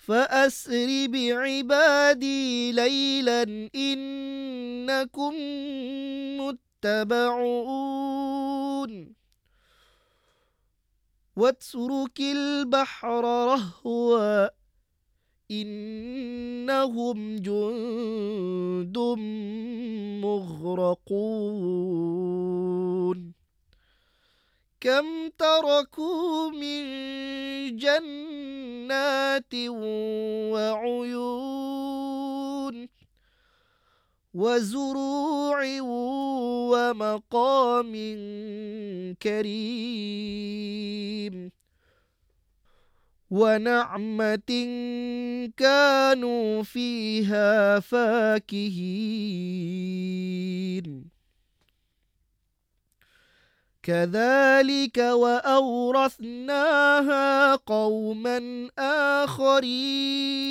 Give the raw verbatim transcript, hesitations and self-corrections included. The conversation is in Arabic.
فأسر بعبادي ليلا إنكم متبعون واترك البحر رهوا إنهم جند مغرقون كم تركوا من جنات وعيون وزروع ومقام كريم ونعمة كانوا فيها فاكهين كذلك وأورثناها قوما آخرين